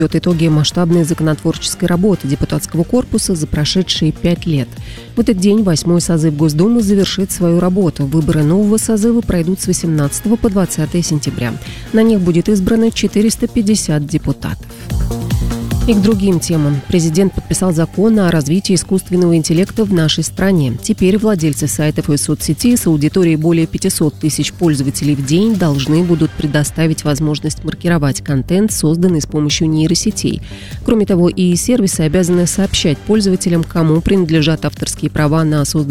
итоги масштабной законотворческой работы депутатского корпуса за прошедшие 5 лет. В этот день 8-й созыв Госдумы завершит свою работу. Выборы нового созыва пройдут с 18 по 20 сентября. На них будет избрано 450 депутатов. И к другим темам. Президент подписал закон о развитии искусственного интеллекта в нашей стране. Теперь владельцы сайтов и соцсетей с аудиторией более 500 тысяч пользователей в день должны будут предоставить возможность маркировать контент, созданный с помощью нейросетей. Кроме того, и сервисы обязаны сообщать пользователям, кому принадлежат авторские права на созданные